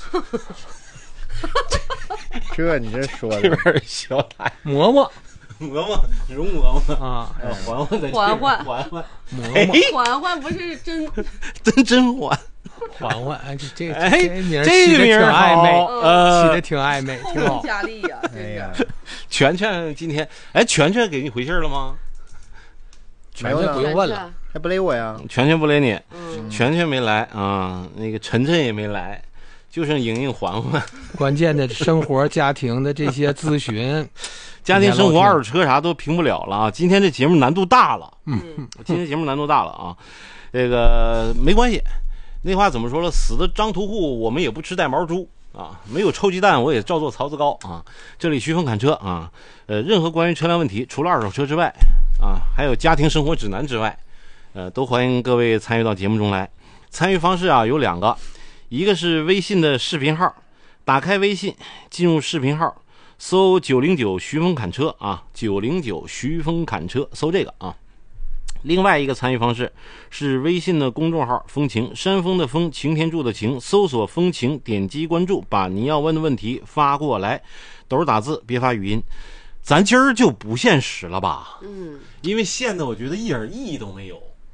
这你这说的这边小太嬷嬷容嬷嬷啊， 嬛嬛在嬛嬛嬛嬛嬷嬷嬛嬛不是真甄嬛， 嬛嬛，哎，这名这起的挺名暧昧， 好， 起的挺暧昧，挺好。 佳丽呀，真哎呀是。 全全今天，哎，全全给你回信了吗？ 全全不用问了， 还不雷我呀？ 全全不雷你， 嗯， 全全没来啊，那个晨晨也没来，就剩莹莹、嬛嬛。 关键的生活、家庭的这些咨询， 家庭生活、二手车啥都评不了了啊！今天这节目难度大了，今天节目难度大了啊！这个没关系，那话怎么说了？死的张屠户，我们也不吃带毛猪啊！没有臭鸡蛋，我也照做槽子糕啊！这里徐峰侃车啊，任何关于车辆问题，除了二手车之外啊，还有家庭生活指南之外，都欢迎各位参与到节目中来。参与方式啊有2个，一个是微信的视频号，打开微信，进入视频号。搜909徐峰侃车啊，909徐峰侃车，搜这个啊。另外一个参与方式是微信的公众号风情，山峰的风，擎天柱的擎，搜索风情，点击关注，把你要问的问题发过来，都是打字，别发语音。咱今儿就不限时了吧？因为限的我觉得一点意义都没有。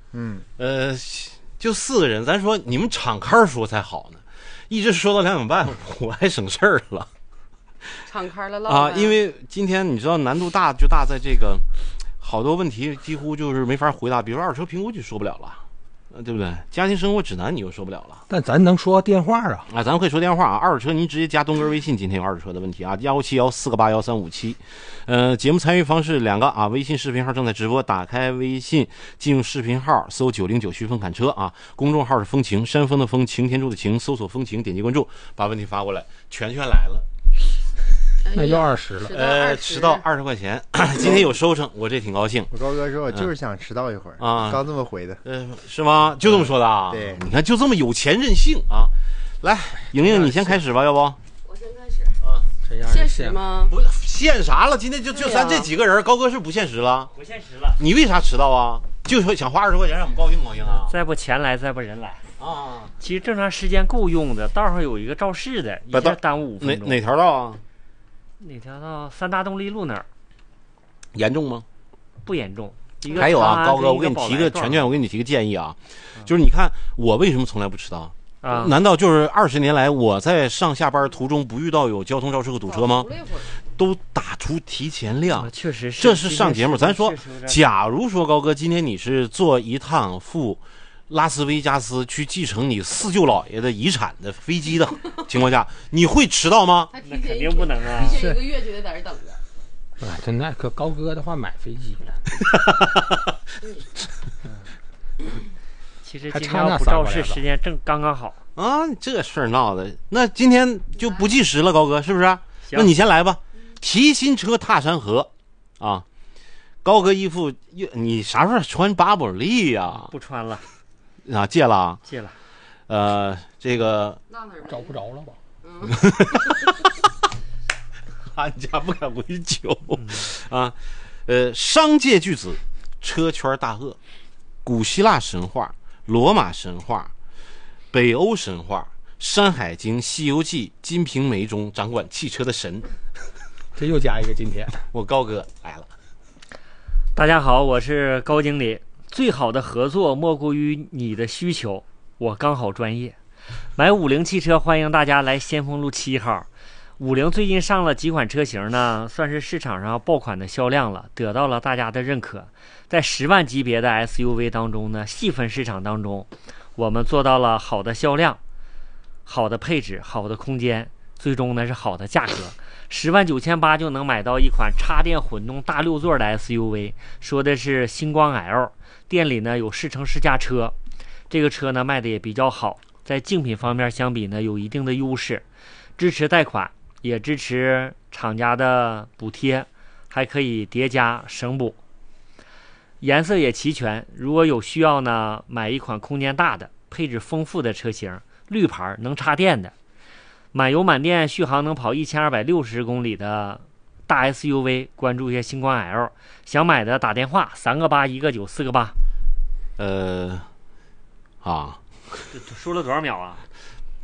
就4个人，咱说你们敞开说才好呢，一直说到2点半，我还省事儿了。 敞开了唠啊，因为今天你知道难度大就大在这个，好多问题几乎就是没法回答，比如二手车评估就说不了了，对不对？家庭生活指南你又说不了了。 但咱能说电话啊？ 啊，咱们可以说电话啊，二手车您直接加东哥微信，今天有二手车的问题啊，15714881357。节目参与方式2个啊，微信视频号正在直播，打开微信进入视频号，搜909徐峰侃车啊，公众号是风情，山峰的风，擎天柱的擎，搜索风情，点击关注，把问题发过来，全来了。 那就20了， 迟到20块钱，今天有收成，我这挺高兴。 我高哥说，我就是想迟到一会儿啊， 刚这么回的。 是吗？就这么说的啊？ 对， 你看就这么有钱任性啊！来，莹莹你先开始吧，要不？ 我先开始啊，限时吗？ 不限啥了，今天就咱这几个人，高哥是不限时了？ 不限时了。 你为啥迟到啊？就说想花20块钱让我们高兴高兴啊？ 再不钱来，再不人来啊！ 其实正常时间够用的，道上有一个肇事的，一下耽误5分钟。 哪条道啊？ 哪条道？三大动力路那儿。 严重吗？ 不严重。 还有啊，高哥，我给你提个全，我给你提个建议啊，就是你看我为什么从来不迟到啊？难道就是20年来我在上下班途中不遇到有交通肇事和堵车吗？都打出提前量， 确实是。 这是上节目，咱说，假如说高哥今天你是坐一趟赴拉斯维加斯去继承你4舅姥爷的遗产的飞机的情况下，你会迟到吗？ 那肯定不能啊！ 提前1个月就得在这等着。 哎，真的，可高哥的话买飞机了。 其实今天要不肇事时间正刚刚好啊！这事儿闹的，那今天就不计时了，高哥是不是？那你先来吧，提新车踏山河啊！高哥衣服，你啥时候穿巴宝莉呀？ 不穿了啊，戒了， 戒了。 这个找不着了吧？ 俺家不敢回酒啊。商界巨子，车圈大鳄，古希腊神话、罗马神话、北欧神话、山海经、西游记、金瓶梅中掌管汽车的神。 这又加一个今天， 我高哥来了。 大家好，我是高经理。最好的合作莫过于你的需求，我刚好专业。买50汽车，欢迎大家来先锋路7号。50最近上了几款车型呢，算是市场上爆款的销量了，得到了大家的认可。在10万级别的 SUV 当中呢，细分市场当中，我们做到了好的销量、好的配置、好的空间，最终呢是好的价格。10万9800就能买到一款插电混动大6座的 SUV， 说的是星光 L。店里呢有试乘试驾车，这个车呢卖的也比较好，在竞品方面相比呢有一定的优势，支持贷款，也支持厂家的补贴，还可以叠加省补，颜色也齐全。如果有需要呢，买一款空间大的、配置丰富的车型，绿牌能插电的，满油满电续航能跑1260公里的大 SUV， 关注一下星光 L。 想买的打电话3个8 1个9 4个8。 说了多少秒啊？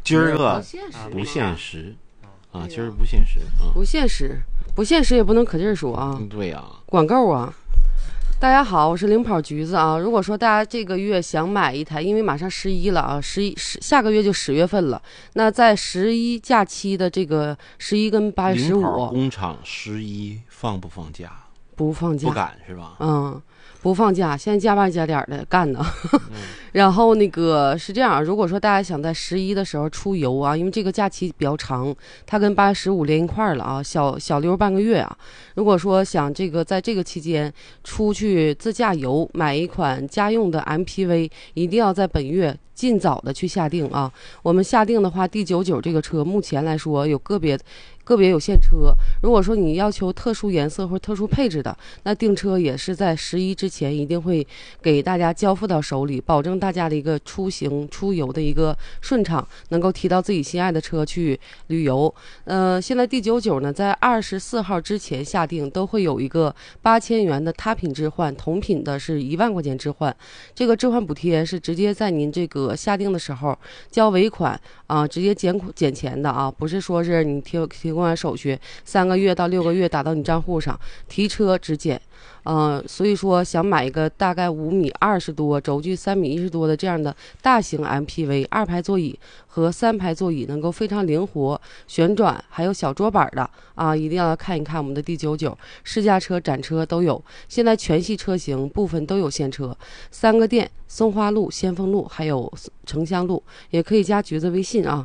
今儿个不现实啊，今儿不现实啊， 不现实，不现实也不能可劲儿说啊。 对呀， 管够啊。大家好，我是领跑橘子啊。如果说大家这个月想买一台，因为马上11了啊，下个月就10月份了。那在11假期的这个11跟8月15， 领跑工厂11放不放假？ 不放假， 不敢是吧？ 不放假，现在加班加点的干呢。然后那个是这样，如果说大家想在11的时候出游啊，因为这个假期比较长，它跟8月15连一块儿了啊，小溜半个月啊。如果说想这个在这个期间出去自驾游，买一款家用的 MPV， 一定要在本月尽早的去下定啊。我们下定的话，D99这个车目前来说有个别有限车，如果说你要求特殊颜色或特殊配置的，那订车也是在11之前一定会给大家交付到手里，保证大家的一个出行出游的一个顺畅，能够提到自己心爱的车去旅游。现在D99呢，在24号之前下定都会有一个8000元的他品置换，同品的是1万块钱置换。这个置换补贴是直接在您这个下定的时候交尾款啊，直接减钱的啊，不是说是你提供完手续3个月到6个月打到你账户上，提车只减。所以说想买一个大概5米20多、轴距3米10多的这样的大型 MPV，2排座椅和3排座椅能够非常灵活旋转，还有小桌板的啊，一定要看一看我们的D99，试驾车、展车都有。现在全系车型部分都有现车，3个店：松花路、先锋路还有城乡路，也可以加橘子微信啊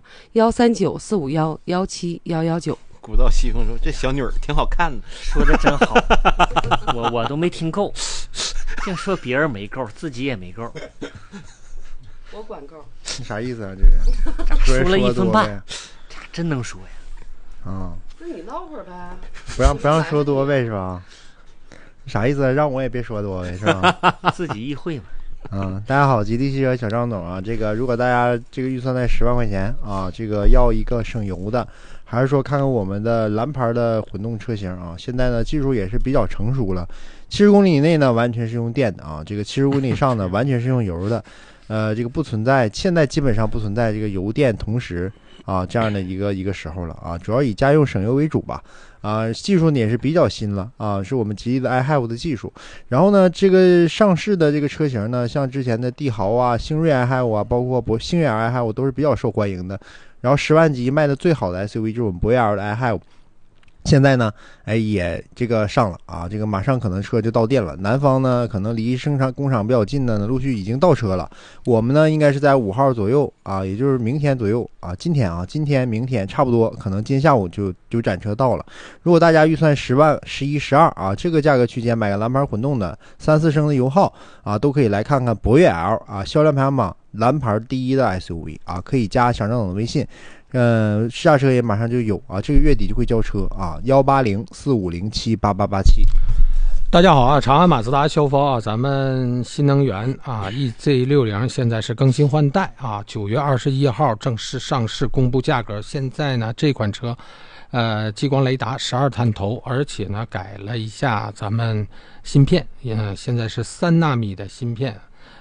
，13945117119。 古道西风说：“这小女儿挺好看的。” 说的真好，我都没听够，净说别人没够，自己也没够。 我管够。 啥意思啊？这是说了1分半，这真能说呀？ 那你唠会儿呗。 不让说多呗，是吧？啥意思啊？让我也别说多呗，是吧？ 自己意会嘛。 大家好，吉利汽车小张总啊，这个如果大家这个预算在10万块钱啊，这个要一个省油的，还是说看看我们的蓝牌的混动车型啊，现在呢技术也是比较成熟了，70公里以内呢完全是用电的啊，这个70公里以上呢完全是用油的，这个不存在，现在基本上不存在这个油电同时啊这样的一个时候了啊，主要以家用省油为主吧。技术呢也是比较新了啊，是我们吉利的 iHave 的技术。然后呢，这个上市的这个车型呢，像之前的帝豪啊、星瑞 iHave 啊，包括星越 iHave 都是比较受欢迎的。然后10万级卖的最好的 SUV 就是我们博越 L 的 iHave。现在呢，也这个上了啊，这个马上可能车就到店了。南方呢，可能离生产工厂比较近的呢，陆续已经到车了。我们呢，应该是在5号左右啊，也就是明天左右啊，今天、明天差不多，可能今天下午就展车到了。如果大家预算10万、11、12啊，这个价格区间买个蓝牌混动的3、4升的油耗啊，都可以来看看博越 L 啊，销量排行榜蓝牌第1的 SUV 啊，可以加小张总的微信。试驾车也马上就有啊，这个月底就会交车啊，18045078887。 大家好啊，长安马自达销发啊，咱们新能源啊 EZ60 现在是更新换代啊，9月21号正式上市公布价格。现在呢这款车激光雷达12探头，而且呢改了一下咱们芯片，现在是3纳米的芯片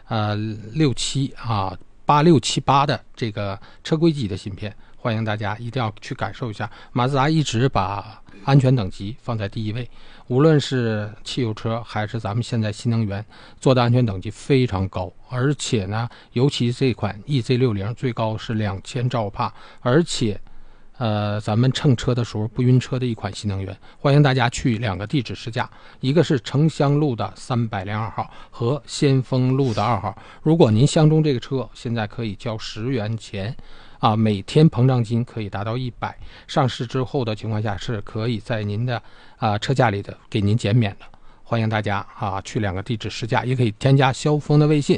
8678的这个车规级的芯片，欢迎大家一定要去感受一下。马自达一直把安全等级放在第1位，无论是汽油车还是咱们现在新能源做的安全等级非常高，而且呢尤其这款 EZ60 最高是2000兆帕，而且咱们乘车的时候不晕车的一款新能源。欢迎大家去2个地址试驾，一个是城乡路的302号和先锋路的2号。如果您相中这个车，现在可以交10元钱啊，每天膨胀金可以达到100，上市之后的情况下是可以在您的车价里的给您减免的。欢迎大家去2个地址试驾，也可以添加肖峰的微信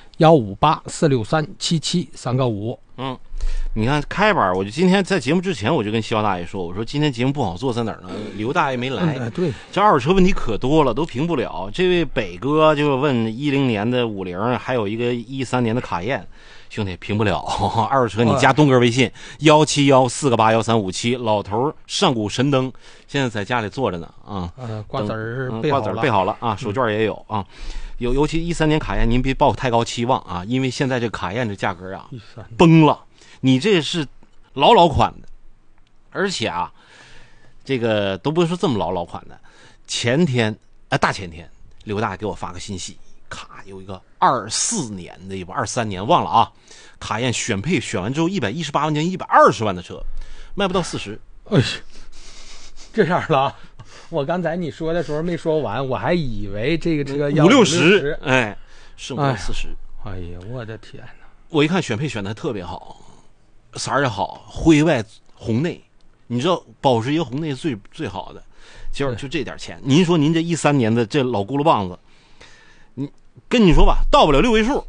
15846377395。 你看开板，我就今天在节目之前我就跟肖大爷说，我说今天节目不好做在哪儿呢？刘大爷没来。 对， 这二手车问题可多了，都评不了。这位北哥就问10年的50，还有一个13年的卡宴，兄弟评不了。二手车你加东哥微信171481357，老头上古神灯，现在在家里坐着呢啊。 瓜子儿备好了啊，手绢也有啊。尤其13年卡宴，您别抱太高期望啊，因为现在这卡宴这价格啊崩了。 你这是老款的，而且啊，这个都不是说这么老款的。大前天，刘大给我发个信息，卡有一个24年的一部，23年忘了啊。卡宴选配选完之后，118万将120万的车，卖不到40。 哎呀，这样了。我刚才你说的时候没说完，我还以为这个车要 50，哎，剩不到40。 哎呀，我的天哪！ 我一看选配选的特别好，色儿也好，灰外红内。你知道保时捷红内最好的，就这点钱。您说您这13年的这老轱辘棒子，跟你说吧，到不了6位数。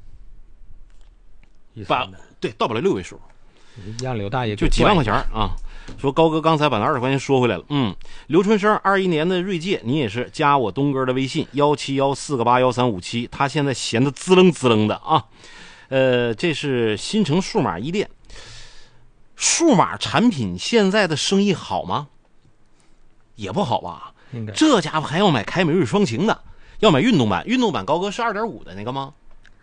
对，到不了6位数。 让刘大爷就几万块钱啊。说高哥刚才把那20块钱说回来了。刘春生21年的锐界，你也是加我东哥的微信171481357，他现在闲得滋楞的啊。这是新城数码一店。数码产品现在的生意好吗？也不好吧。这家伙还要买凯美瑞双擎的，要买运动版。运动版高哥是 2.5 的那个吗？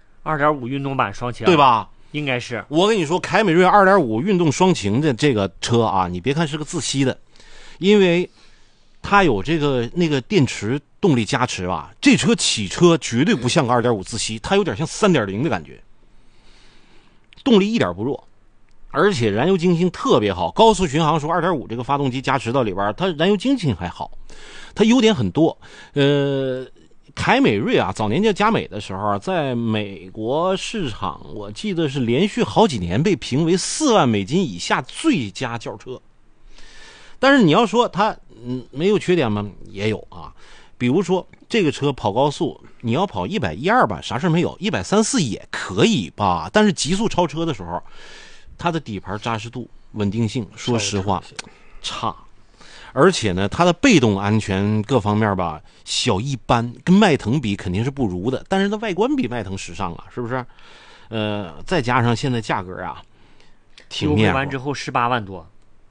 2.5 运动版双擎， 对吧？ 应该是。 我跟你说，凯美瑞 2.5 运动双擎的这个车啊，你别看是个自吸的，因为它有那个电池动力加持吧，这车起车绝对不像个 2.5 自吸，它有点像 3.0 的感觉，动力一点不弱，而且燃油经济性特别好。高速巡航说 2.5 这个发动机加持到里边，它燃油经济性还好，它优点很多。凯美瑞啊，早年叫佳美的时候，在美国市场，我记得是连续好几年被评为4万美金以下最佳轿车。但是你要说它没有缺点吗？也有啊。比如说这个车跑高速，你要跑112吧，啥事没有；134也可以吧。但是极速超车的时候，它的底盘扎实度、稳定性，说实话差。而且呢，它的被动安全各方面吧小一般，跟迈腾比肯定是不如的，但是它外观比迈腾时尚啊，是不是？再加上现在价格啊挺面。 完之后18万多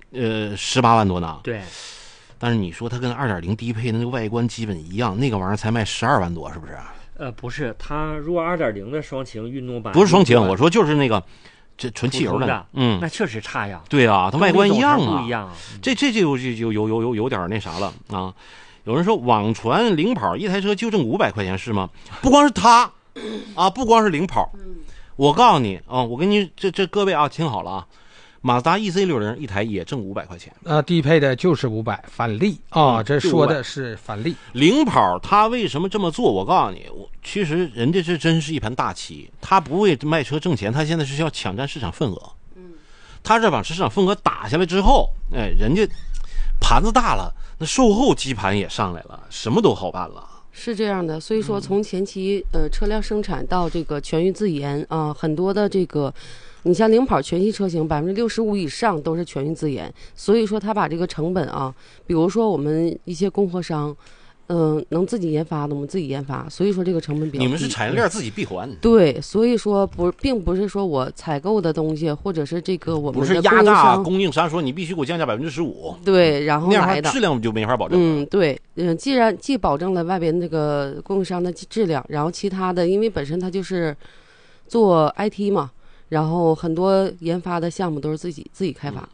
，18万多呢。 对。 但是你说它跟 2.0 低配的那个外观基本一样，那个玩意儿才卖12万多，是不是？ 不是，它如果 2.0 的双擎运动版， 不是双擎，我说就是那个。这纯汽油的， 那确实差呀。 对啊，它外观一样啊， 不一样。 这就有点那啥了啊。有人说网传领跑一台车就挣500块钱是吗？不光是他啊，不光是领跑。我告诉你啊，我跟你这各位啊，听好了啊，马自达 EC60 一台也挣500块钱。 低配的就是500，返利啊，这说的是返利。 领跑他为什么这么做？我告诉你，其实人家这真是一盘大棋，他不为卖车挣钱，他现在是要抢占市场份额。他这把市场份额打下来之后，人家盘子大了，那售后基盘也上来了，什么都好办了。 是这样的，所以说从前期车辆生产到这个全域自研啊，很多的这个。你像领跑全系车型65%以上都是全域自研，所以说他把这个成本啊，比如说我们一些供货商，能自己研发的我们自己研发，所以说这个成本比较低。 你们是产业链自己闭环。 对，所以说并不是说我采购的东西或者是这个我们的不是压榨供应商说你必须给我降价15%， 对，然后来的质量就没法保证。 对，既保证了外边这个供应商的质量，然后其他的因为本身它就是做 IT 嘛。然后很多研发的项目都是自己开发。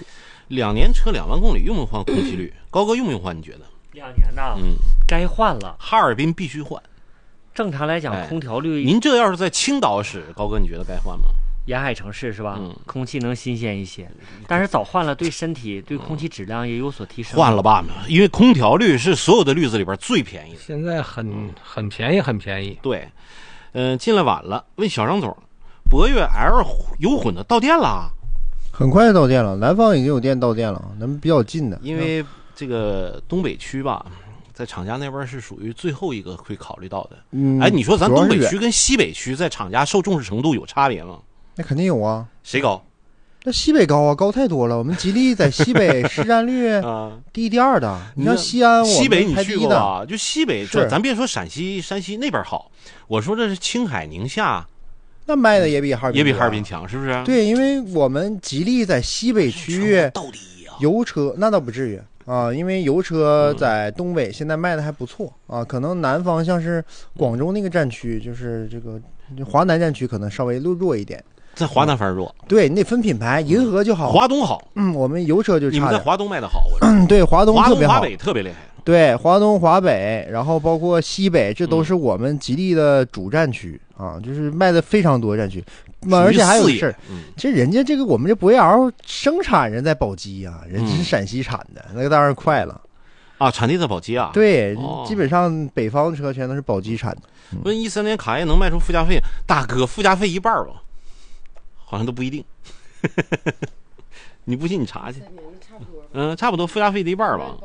2年车2万公里用不换空气滤？高哥用不用换？你觉得 ？2年呐，该换了。 哈尔滨必须换。 正常来讲，空调滤， 您这要是在青岛使，高哥你觉得该换吗？ 沿海城市是吧？空气能新鲜一些，但是早换了，对身体、对空气质量也有所提升。 换了吧，因为空调滤是所有的滤子里边最便宜的， 现在很便宜，很便宜。 对，进来晚了，问小张总。博越 L 油混的到店了， 很快到店了，南方已经有店到店了，咱们比较近的。 因为这个东北区吧，在厂家那边是属于最后一个会考虑到的。你说咱东北区跟西北区在厂家受重视程度有差别吗？ 那肯定有啊。 谁高？ 那西北高啊，高太多了。我们吉利在西北市占率第2的。你像西安， 西北你去过啊？就西北，咱别说陕西、山西那边好，我说这是青海、宁夏。 那卖的也比哈尔滨强，是不是？ 对，因为我们吉利在西北区域油车那倒不至于啊，因为油车在东北现在卖的还不错啊，可能南方像是广州那个战区，就是这个华南战区可能稍微弱一点。 在华南反而弱。 对，你得分品牌，银河就好。 华东好， 我们油车就差点。 你们在华东卖的好，我对，华东特别好， 华北特别厉害。 对，华东、华北，然后包括西北，这都是我们吉利的主战区啊，就是卖的非常多战区。而且还有事儿，这人家这个我们这博越 L 生产人在宝鸡啊，人家是陕西产的，那个当然快了啊，产地在宝鸡啊。 对，基本上北方车全都是宝鸡产的。 问13年卡宴能卖出附加费？大哥，附加费一半吧，好像都不一定。你不信你查去。差不多附加费的一半吧。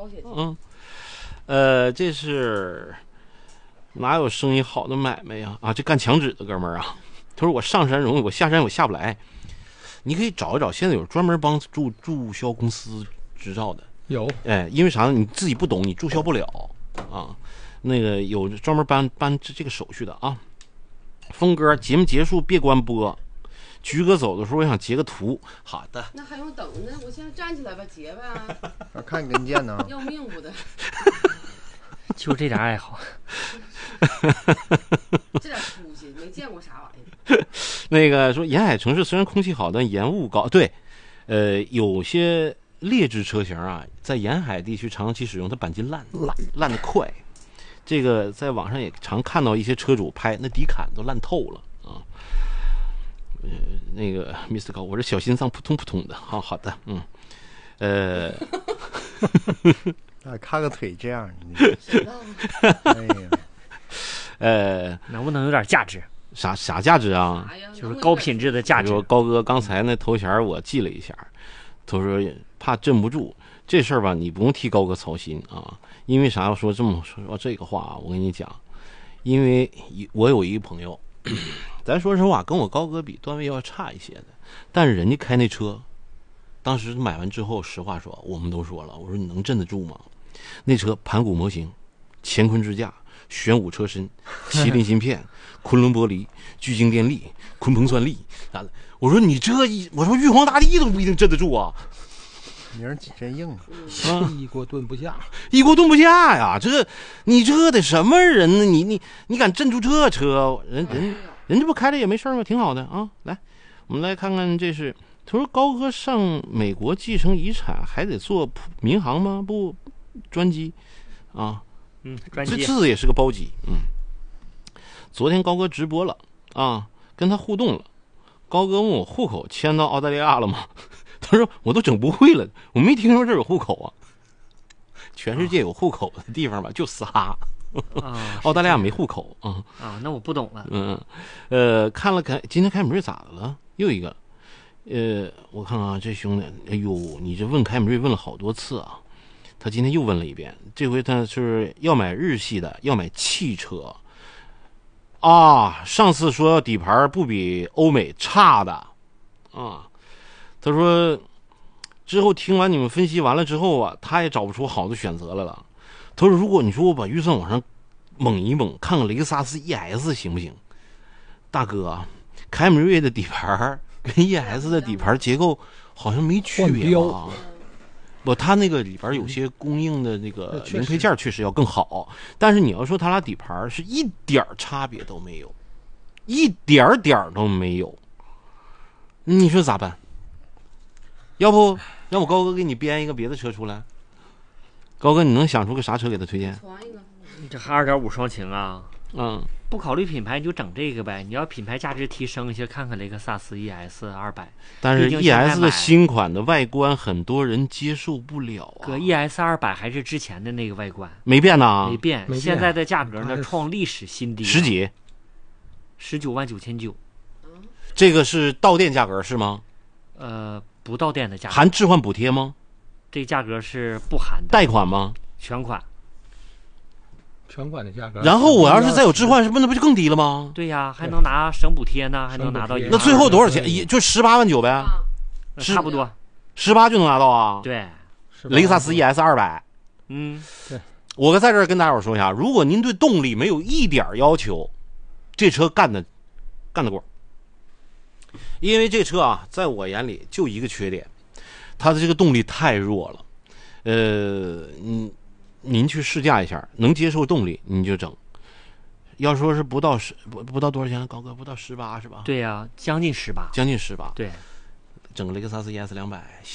这是哪有生意好的买卖呀？啊，这干墙纸的哥们儿啊，他说我上山容易，我下山我下不来。你可以找一找，现在有专门帮注销公司执照的。 有， 因为啥呢？你自己不懂，你注销不了啊。那个有专门办这个手续的啊。峰哥，节目结束别关播。菊哥走的时候，我想截个图。好的。 那还用等呢？我现在站起来吧，截呗。 看你跟腱呢。 要命不的。 就这点爱好。 这点出息，没见过啥玩意儿。 那个说沿海城市虽然空气好，但盐雾高。对，有些劣质车型啊，在沿海地区长期使用，它钣金烂得快。这个在网上也常看到一些车主拍那底坎都烂透了啊。那个 Mr. 高，我这小心脏扑通扑通的。好的， 看个腿这样， 能不能有点价值？ 啥价值啊？ 就是高品质的价值。 高哥刚才那头衔我记了一下，他说怕镇不住这事儿吧，你不用替高哥操心啊。因为啥要说这么说这个话？我跟你讲，因为我有一个朋友，咱说实话跟我高哥比段位要差一些的，但是人家开那车，当时买完之后，实话说，我们都说了，我说你能镇得住吗？那车盘古模型，乾坤支架，玄武车身，麒麟芯片，昆仑玻璃，巨晶电力，鲲鹏算力，啥的。我说你我说玉皇大帝都不一定镇得住啊。 名儿真硬啊！ 一锅炖不下， 一锅炖不下呀！你这得什么人呢？你敢镇住这车？人家不开着也没事吗？挺好的啊！来，我们来看看，这是他说高哥上美国继承遗产还得坐民航吗？不，专机啊。 专机这也是个包机。昨天高哥直播了啊，跟他互动了。高哥问我户口迁到澳大利亚了吗？他说我都整不会了，我没听说这有户口啊。全世界有户口的地方吧，就仨。澳大利亚没户口啊。 那我不懂了。 看今天凯美瑞咋的了？又一个。我看看这兄弟，哎呦，你这问凯美瑞问了好多次啊。他今天又问了一遍，这回他是要买日系的，要买汽车啊。上次说要底盘不比欧美差的啊。他说之后听完你们分析完了之后啊，他也找不出好的选择来了。他说如果你说我把预算往上猛一猛，看看雷克萨斯 ES 行不行？大哥，凯美瑞的底盘跟 ES 的底盘结构好像没区别啊。不，它那个里边有些供应的那个零配件确实要更好，但是你要说它俩底盘是一点差别都没有，一点都没有，你说咋办？要不让我高哥给你编一个别的车出来？高哥，你能想出个啥车给他推荐？ 这还2.5双擎啊？不考虑品牌你就整这个呗。你要品牌价值提升一些，看看雷克萨斯 ES 200。 但是 ES 的新款的外观很多人接受不了啊。 哥 ，ES 200还是之前的那个外观， 没变呐？ 没变。现在的价格呢，创历史新低。 十几 ？19.999万。 这个是到店价格是吗？ 不到店的价格。 含置换补贴吗？ 这价格是不含的。 贷款吗？ 全款。 全款的价格。 然后我要是再有置换，那不就更低了吗？ 对呀，还能拿省补贴呢，还能拿到。 那最后多少钱？就18.9万呗， 差不多 ，18就能拿到啊？ 对， 雷克萨斯 ES 200。 对。 我在这儿跟大伙说一下，如果您对动力没有一点要求，这车干得过。因为这车啊，在我眼里就一个缺点，它的这个动力太弱了。您去试驾一下，能接受动力您就整。 要说是不到多少钱了，高哥不到18是吧？ 对呀、将近18。 将近18。 对， 整个雷克萨斯 ES200